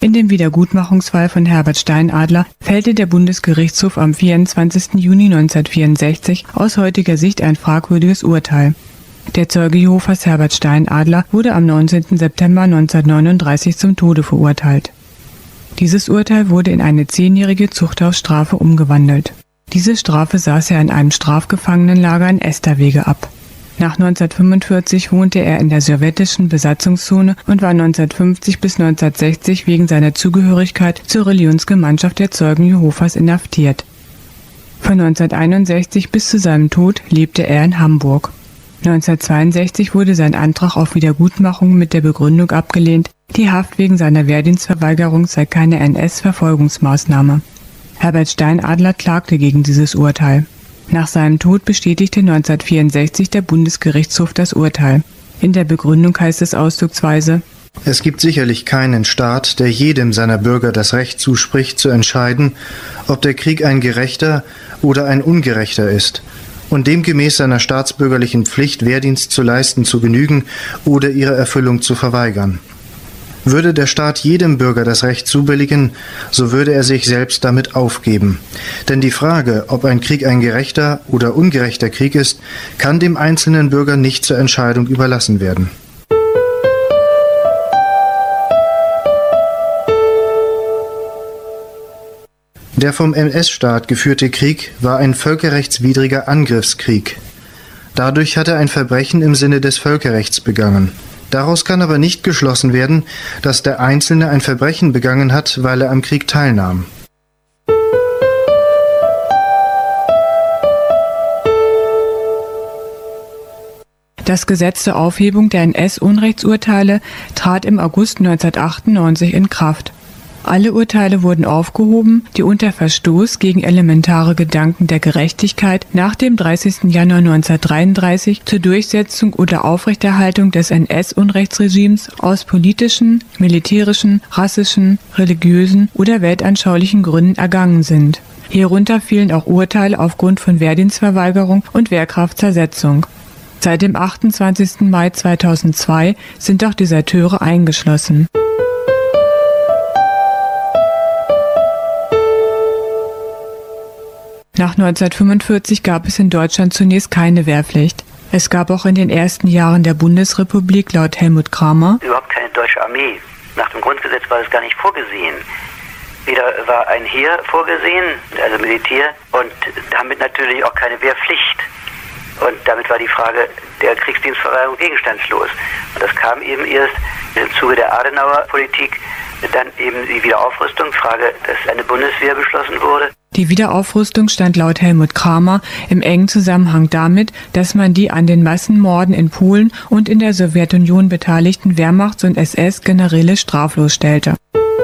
In dem Wiedergutmachungsfall von Herbert Steinadler fällte der Bundesgerichtshof am 24. Juni 1964 aus heutiger Sicht ein fragwürdiges Urteil. Der Zeuge Jehovas Herbert Steinadler wurde am 19. September 1939 zum Tode verurteilt. Dieses Urteil wurde in eine 10-jährige Zuchthausstrafe umgewandelt. Diese Strafe saß er in einem Strafgefangenenlager in Esterwege ab. Nach 1945 wohnte er in der sowjetischen Besatzungszone und war 1950 bis 1960 wegen seiner Zugehörigkeit zur Religionsgemeinschaft der Zeugen Jehovas inhaftiert. Von 1961 bis zu seinem Tod lebte er in Hamburg. 1962 wurde sein Antrag auf Wiedergutmachung mit der Begründung abgelehnt, die Haft wegen seiner Wehrdienstverweigerung sei keine NS-Verfolgungsmaßnahme. Herbert Steinadler klagte gegen dieses Urteil. Nach seinem Tod bestätigte 1964 der Bundesgerichtshof das Urteil. In der Begründung heißt es ausdrucksweise: Es gibt sicherlich keinen Staat, der jedem seiner Bürger das Recht zuspricht, zu entscheiden, ob der Krieg ein gerechter oder ein ungerechter ist, und dem gemäß seiner staatsbürgerlichen Pflicht, Wehrdienst zu leisten, zu genügen oder ihre Erfüllung zu verweigern. Würde der Staat jedem Bürger das Recht zubilligen, so würde er sich selbst damit aufgeben. Denn die Frage, ob ein Krieg ein gerechter oder ungerechter Krieg ist, kann dem einzelnen Bürger nicht zur Entscheidung überlassen werden. Der vom NS-Staat geführte Krieg war ein völkerrechtswidriger Angriffskrieg. Dadurch hat er ein Verbrechen im Sinne des Völkerrechts begangen. Daraus kann aber nicht geschlossen werden, dass der Einzelne ein Verbrechen begangen hat, weil er am Krieg teilnahm. Das Gesetz zur Aufhebung der NS-Unrechtsurteile trat im August 1998 in Kraft. Alle Urteile wurden aufgehoben, die unter Verstoß gegen elementare Gedanken der Gerechtigkeit nach dem 30. Januar 1933 zur Durchsetzung oder Aufrechterhaltung des NS-Unrechtsregimes aus politischen, militärischen, rassischen, religiösen oder weltanschaulichen Gründen ergangen sind. Hierunter fielen auch Urteile aufgrund von Wehrdienstverweigerung und Wehrkraftzersetzung. Seit dem 28. Mai 2002 sind auch Deserteure eingeschlossen. Nach 1945 gab es in Deutschland zunächst keine Wehrpflicht. Es gab auch in den ersten Jahren der Bundesrepublik laut Helmut Kramer überhaupt keine deutsche Armee. Nach dem Grundgesetz war das gar nicht vorgesehen. Weder war ein Heer vorgesehen, also Militär, und damit natürlich auch keine Wehrpflicht. Und damit war die Frage der Kriegsdienstverweigerung gegenstandslos. Und das kam eben erst im Zuge der Adenauer Politik, dann eben die Wiederaufrüstung, Frage, dass eine Bundeswehr beschlossen wurde. Die Wiederaufrüstung stand laut Helmut Kramer im engen Zusammenhang damit, dass man die an den Massenmorden in Polen und in der Sowjetunion beteiligten Wehrmachts- und SS-Generäle straflos stellte.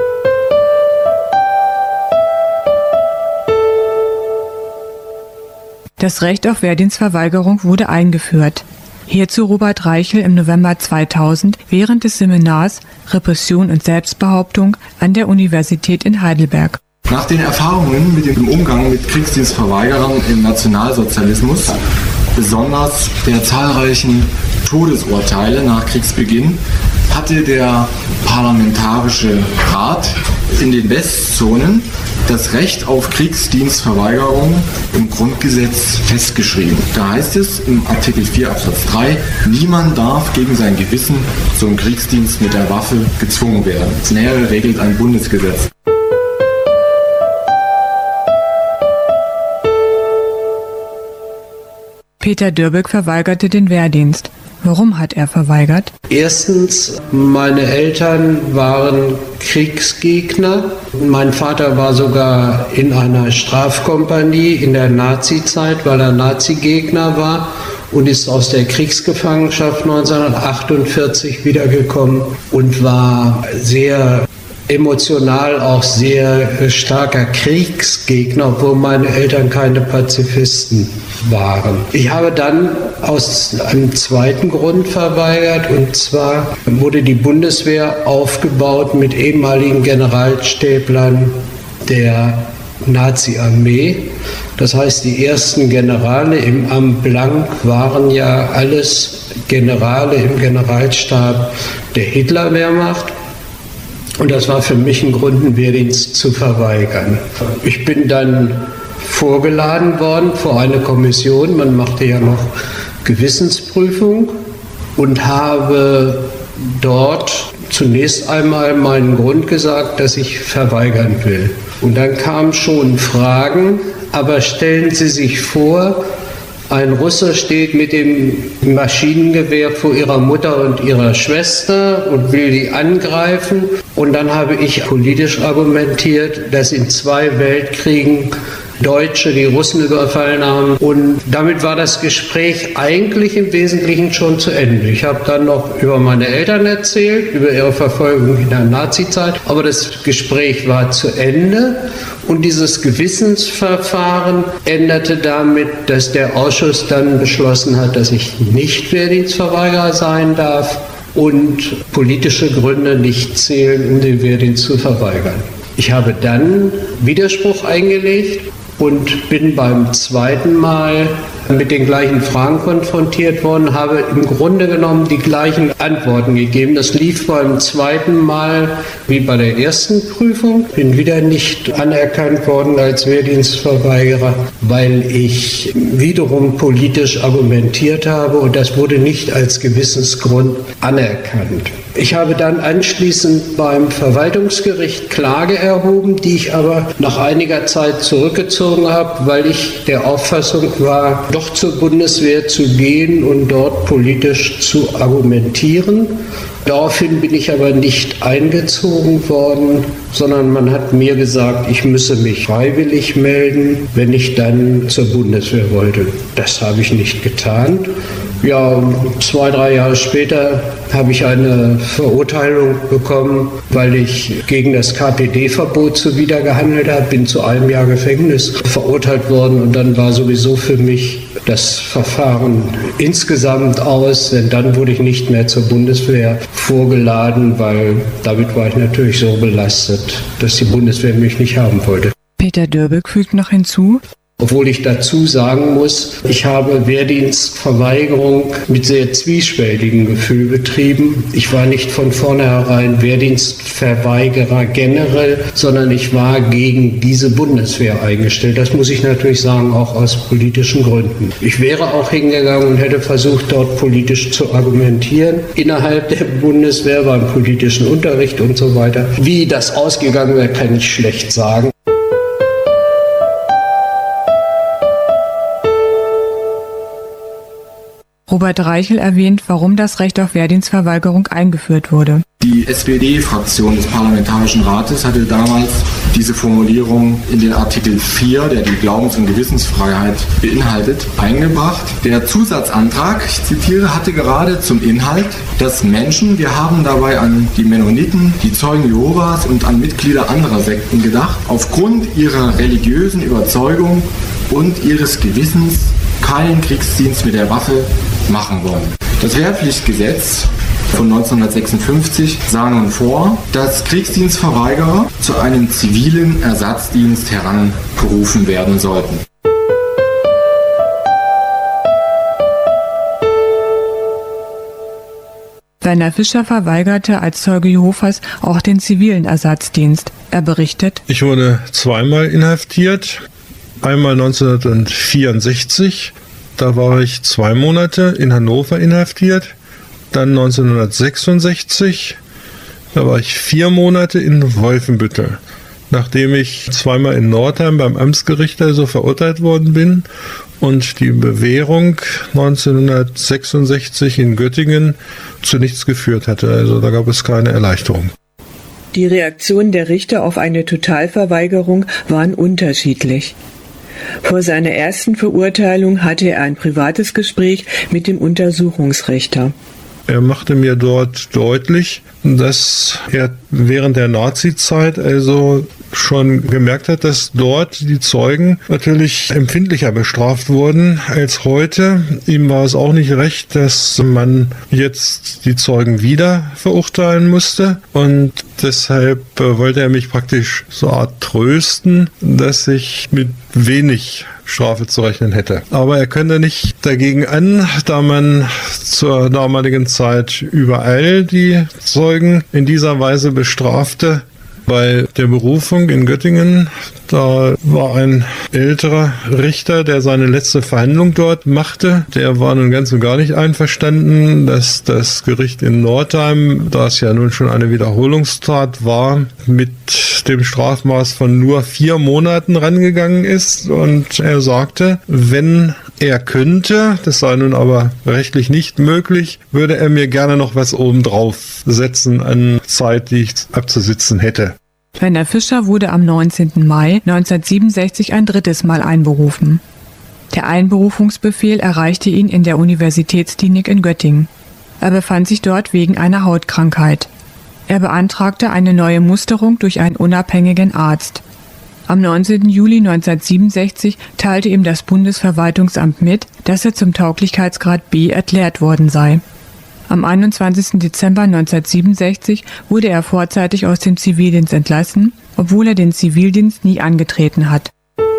Das Recht auf Wehrdienstverweigerung wurde eingeführt. Hierzu Robert Reichel im November 2000 während des Seminars Repression und Selbstbehauptung an der Universität in Heidelberg. Nach den Erfahrungen mit dem Umgang mit Kriegsdienstverweigerern im Nationalsozialismus, besonders der zahlreichen Todesurteile nach Kriegsbeginn, hatte der Parlamentarische Rat in den Westzonen das Recht auf Kriegsdienstverweigerung im Grundgesetz festgeschrieben. Da heißt es im Artikel 4 Absatz 3, niemand darf gegen sein Gewissen zum Kriegsdienst mit der Waffe gezwungen werden. Das Nähere regelt ein Bundesgesetz. Peter Dürbeck verweigerte den Wehrdienst. Warum hat er verweigert? Erstens, meine Eltern waren Kriegsgegner. Mein Vater war sogar in einer Strafkompanie in der Nazizeit, weil er Nazi-Gegner war und ist aus der Kriegsgefangenschaft 1948 wiedergekommen und war sehr emotional auch sehr starker Kriegsgegner, obwohl meine Eltern keine Pazifisten waren. Ich habe dann aus einem zweiten Grund verweigert, und zwar wurde die Bundeswehr aufgebaut mit ehemaligen Generalstäblern der Nazi-Armee. Das heißt, die ersten Generale im Amt Blank waren ja alles Generale im Generalstab der Hitlerwehrmacht. Und das war für mich ein Grund, einen Wehrdienst zu verweigern. Ich bin dann vorgeladen worden vor eine Kommission, man machte ja noch Gewissensprüfung, und habe dort zunächst einmal meinen Grund gesagt, dass ich verweigern will. Und dann kamen schon Fragen, aber stellen Sie sich vor, ein Russe steht mit dem Maschinengewehr vor ihrer Mutter und ihrer Schwester und will die angreifen. Und dann habe ich politisch argumentiert, dass in 2 Weltkriegen Deutsche die Russen überfallen haben. Und damit war das Gespräch eigentlich im Wesentlichen schon zu Ende. Ich habe dann noch über meine Eltern erzählt, über ihre Verfolgung in der Nazizeit. Aber das Gespräch war zu Ende. Und dieses Gewissensverfahren endete damit, dass der Ausschuss dann beschlossen hat, dass ich nicht Wehrdienstverweigerer sein darf und politische Gründe nicht zählen, um den Wehrdienst zu verweigern. Ich habe dann Widerspruch eingelegt und bin beim zweiten Mal mit den gleichen Fragen konfrontiert worden, habe im Grunde genommen die gleichen Antworten gegeben. Das lief beim zweiten Mal wie bei der ersten Prüfung. Bin wieder nicht anerkannt worden als Wehrdienstverweigerer, weil ich wiederum politisch argumentiert habe, und das wurde nicht als Gewissensgrund anerkannt. Ich habe dann anschließend beim Verwaltungsgericht Klage erhoben, die ich aber nach einiger Zeit zurückgezogen habe, weil ich der Auffassung war, doch zur Bundeswehr zu gehen und dort politisch zu argumentieren. Daraufhin bin ich aber nicht eingezogen worden, sondern man hat mir gesagt, ich müsse mich freiwillig melden, wenn ich dann zur Bundeswehr wollte. Das habe ich nicht getan. Ja, 2, 3 Jahre später habe ich eine Verurteilung bekommen, weil ich gegen das KPD-Verbot zuwidergehandelt habe, bin zu 1 Jahr Gefängnis verurteilt worden, und dann war sowieso für mich das Verfahren insgesamt aus, denn dann wurde ich nicht mehr zur Bundeswehr vorgeladen, weil damit war ich natürlich so belastet, dass die Bundeswehr mich nicht haben wollte. Peter Dörbig fügt noch hinzu: Obwohl ich dazu sagen muss, ich habe Wehrdienstverweigerung mit sehr zwiespältigem Gefühl betrieben. Ich war nicht von vornherein Wehrdienstverweigerer generell, sondern ich war gegen diese Bundeswehr eingestellt. Das muss ich natürlich sagen, auch aus politischen Gründen. Ich wäre auch hingegangen und hätte versucht, dort politisch zu argumentieren. Innerhalb der Bundeswehr beim politischen Unterricht und so weiter. Wie das ausgegangen wäre, kann ich schlecht sagen. Robert Reichel erwähnt, warum das Recht auf Wehrdienstverweigerung eingeführt wurde. Die SPD-Fraktion des Parlamentarischen Rates hatte damals diese Formulierung in den Artikel 4, der die Glaubens- und Gewissensfreiheit beinhaltet, eingebracht. Der Zusatzantrag, ich zitiere, hatte gerade zum Inhalt, dass Menschen, wir haben dabei an die Mennoniten, die Zeugen Jehovas und an Mitglieder anderer Sekten gedacht, aufgrund ihrer religiösen Überzeugung und ihres Gewissens keinen Kriegsdienst mit der Waffe machen wollen. Das Wehrpflichtgesetz von 1956 sah nun vor, dass Kriegsdienstverweigerer zu einem zivilen Ersatzdienst herangerufen werden sollten. Werner Fischer verweigerte als Zeuge Jehovas auch den zivilen Ersatzdienst. Er berichtet: Ich wurde 2-mal inhaftiert. Einmal 1964, da war ich 2 Monate in Hannover inhaftiert. Dann 1966, da war ich 4 Monate in Wolfenbüttel. Nachdem ich 2-mal in Nordheim beim Amtsgericht also verurteilt worden bin und die Bewährung 1966 in Göttingen zu nichts geführt hatte. Also da gab es keine Erleichterung. Die Reaktionen der Richter auf eine Totalverweigerung waren unterschiedlich. Vor seiner ersten Verurteilung hatte er ein privates Gespräch mit dem Untersuchungsrichter. Er machte mir dort deutlich, dass er während der Nazizeit also schon gemerkt hat, dass dort die Zeugen natürlich empfindlicher bestraft wurden als heute. Ihm war es auch nicht recht, dass man jetzt die Zeugen wieder verurteilen musste, und deshalb wollte er mich praktisch so eine Art trösten, dass ich mit wenig Strafe zu rechnen hätte. Aber er könnte nicht dagegen an, da man zur damaligen Zeit überall die Zeugen in dieser Weise bestrafte. Bei der Berufung in Göttingen, da war ein älterer Richter, der seine letzte Verhandlung dort machte. Der war nun ganz und gar nicht einverstanden, dass das Gericht in Nordheim, da es ja nun schon eine Wiederholungstat war, mit dem Strafmaß von nur 4 Monaten rangegangen ist. Und er sagte, wenn er könnte, das sei nun aber rechtlich nicht möglich, würde er mir gerne noch was obendrauf setzen an Zeit, die ich abzusitzen hätte. Werner Fischer wurde am 19. Mai 1967 ein drittes Mal einberufen. Der Einberufungsbefehl erreichte ihn in der Universitätsklinik in Göttingen. Er befand sich dort wegen einer Hautkrankheit. Er beantragte eine neue Musterung durch einen unabhängigen Arzt. Am 19. Juli 1967 teilte ihm das Bundesverwaltungsamt mit, dass er zum Tauglichkeitsgrad B erklärt worden sei. Am 21. Dezember 1967 wurde er vorzeitig aus dem Zivildienst entlassen, obwohl er den Zivildienst nie angetreten hat.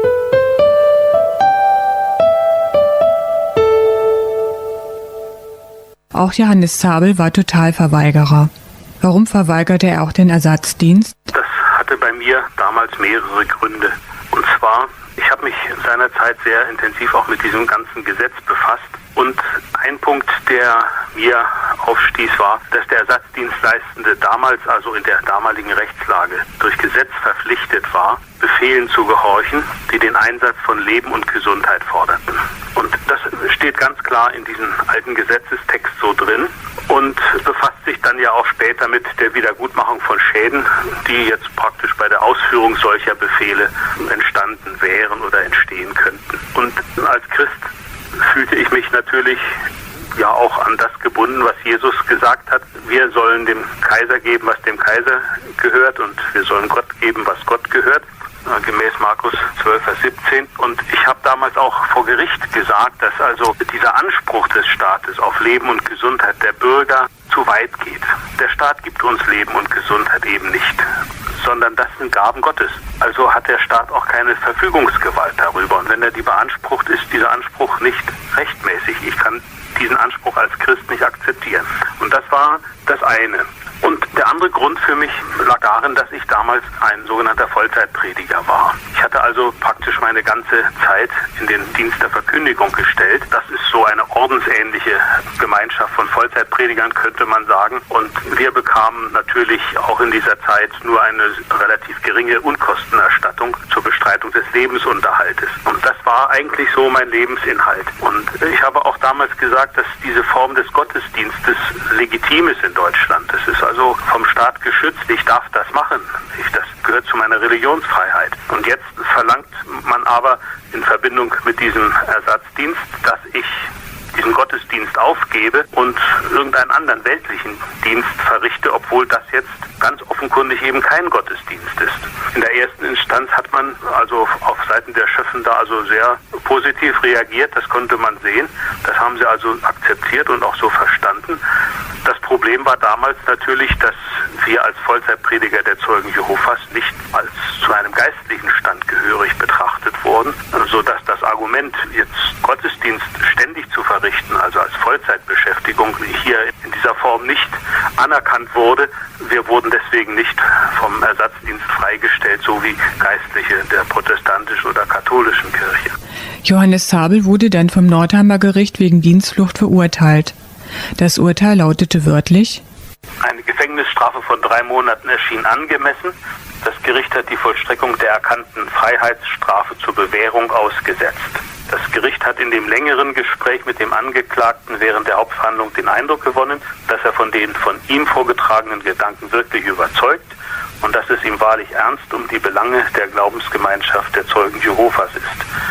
Auch Johannes Zabel war Totalverweigerer. Warum verweigerte er auch den Ersatzdienst? Das hatte bei mir damals mehrere Gründe. Und zwar, ich habe mich seinerzeit sehr intensiv auch mit diesem ganzen Gesetz befasst. Und ein Punkt, der mir aufstieß, war, dass der Ersatzdienstleistende damals, also in der damaligen Rechtslage, durch Gesetz verpflichtet war, Befehlen zu gehorchen, die den Einsatz von Leben und Gesundheit forderten. Und das steht ganz klar in diesem alten Gesetzestext so drin und befasst sich dann ja auch später mit der Wiedergutmachung von Schäden, die jetzt praktisch bei der Ausführung solcher Befehle entstanden wären oder entstehen könnten. Und als Christ fühlte ich mich natürlich ja auch an das gebunden, was Jesus gesagt hat. Wir sollen dem Kaiser geben, was dem Kaiser gehört, und wir sollen Gott geben, was Gott gehört, gemäß Markus 12, Vers 17. Und ich habe damals auch vor Gericht gesagt, dass also dieser Anspruch des Staates auf Leben und Gesundheit der Bürger zu weit geht. Der Staat gibt uns Leben und Gesundheit eben nicht, sondern das sind Gaben Gottes. Also hat der Staat auch keine Verfügungsgewalt darüber. Und wenn er die beansprucht, ist dieser Anspruch nicht rechtmäßig. Ich kann diesen Anspruch als Christ nicht akzeptieren. Und das war das eine. Und der andere Grund für mich lag darin, dass ich damals ein sogenannter Vollzeitprediger war. Ich hatte also praktisch meine ganze Zeit in den Dienst der Verkündigung gestellt. Das ist so eine ordensähnliche Gemeinschaft von Vollzeitpredigern, könnte man sagen. Und wir bekamen natürlich auch in dieser Zeit nur eine relativ geringe Unkostenerstattung zur Bestreitung des Lebensunterhaltes. Und das war eigentlich so mein Lebensinhalt. Und ich habe auch damals gesagt, dass diese Form des Gottesdienstes legitim ist in Deutschland. Das ist also vom Staat geschützt. Ich darf das machen. Das gehört zu meiner Religionsfreiheit. Und jetzt verlangt man aber in Verbindung mit diesem Ersatzdienst, dass ich diesen Gottesdienst aufgebe und irgendeinen anderen weltlichen Dienst verrichte, obwohl das jetzt ganz offenkundig eben kein Gottesdienst ist. In der ersten Instanz hat man also auf Seiten der Schöffen da also sehr positiv reagiert, das konnte man sehen. Das haben sie also akzeptiert und auch so verstanden. Das Problem war damals natürlich, dass wir als Vollzeitprediger der Zeugen Jehovas nicht als zu einem geistlichen Stand gehörig betrachtet wurden, sodass das Argument, jetzt Gottesdienst ständig zu verrichten, also als Vollzeitbeschäftigung, hier in dieser Form nicht anerkannt wurde. Wir wurden deswegen nicht vom Ersatzdienst freigestellt, so wie Geistliche der protestantischen oder katholischen Kirche. Johannes Zabel wurde dann vom Nordheimer Gericht wegen Dienstflucht verurteilt. Das Urteil lautete wörtlich: Eine Gefängnisstrafe von 3 Monaten erschien angemessen. Das Gericht hat die Vollstreckung der erkannten Freiheitsstrafe zur Bewährung ausgesetzt. Das Gericht hat in dem längeren Gespräch mit dem Angeklagten während der Hauptverhandlung den Eindruck gewonnen, dass er von den von ihm vorgetragenen Gedanken wirklich überzeugt und dass es ihm wahrlich ernst um die Belange der Glaubensgemeinschaft der Zeugen Jehovas ist.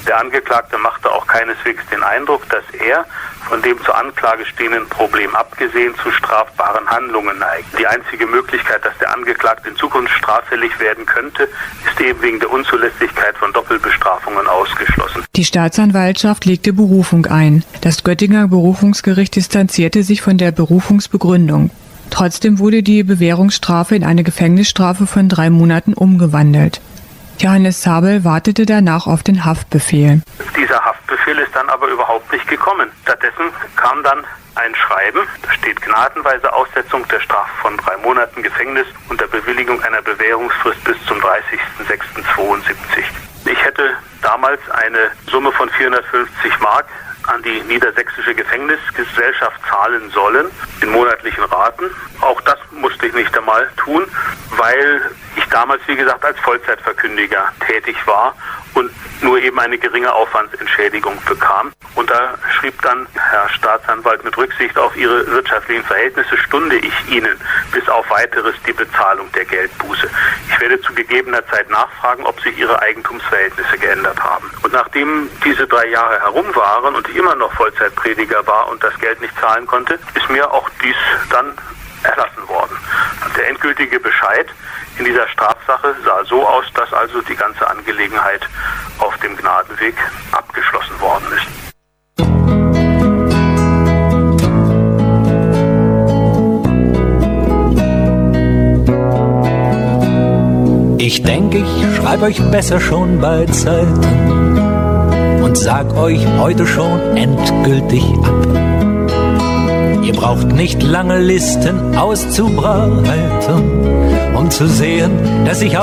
Der Angeklagte machte auch keineswegs den Eindruck, dass er von dem zur Anklage stehenden Problem abgesehen zu strafbaren Handlungen neigt. Die einzige Möglichkeit, dass der Angeklagte in Zukunft straffällig werden könnte, ist eben wegen der Unzulässigkeit von Doppelbestrafungen ausgeschlossen. Die Staatsanwaltschaft legte Berufung ein. Das Göttinger Berufungsgericht distanzierte sich von der Berufungsbegründung. Trotzdem wurde die Bewährungsstrafe in eine Gefängnisstrafe von 3 Monaten umgewandelt. Johannes Zabel wartete danach auf den Haftbefehl. Dieser Haftbefehl ist dann aber überhaupt nicht gekommen. Stattdessen kam dann ein Schreiben, da steht gnadenweise Aussetzung der Strafe von 3 Monaten Gefängnis unter Bewilligung einer Bewährungsfrist bis zum 30.06.72. Ich hätte damals eine Summe von 450 Mark an die Niedersächsische Gefängnisgesellschaft zahlen sollen, in monatlichen Raten. Auch das musste ich nicht einmal tun, weil ich damals, wie gesagt, als Vollzeitverkündiger tätig war und nur eben eine geringe Aufwandsentschädigung bekam. Und da schrieb dann Herr Staatsanwalt, mit Rücksicht auf Ihre wirtschaftlichen Verhältnisse stunde ich Ihnen bis auf Weiteres die Bezahlung der Geldbuße. Ich werde zu gegebener Zeit nachfragen, ob sich Ihre Eigentumsverhältnisse geändert haben. Und nachdem diese 3 Jahre herum waren und ich immer noch Vollzeitprediger war und das Geld nicht zahlen konnte, ist mir auch dies dann erlassen worden. Der endgültige Bescheid in dieser Strafsache sah so aus, dass also die ganze Angelegenheit auf dem Gnadenweg abgeschlossen worden ist. Ich denke, ich schreibe euch besser schon bei Zeiten und sag euch heute schon endgültig ab. Ihr braucht nicht lange Listen auszubreiten, um zu sehen, dass ich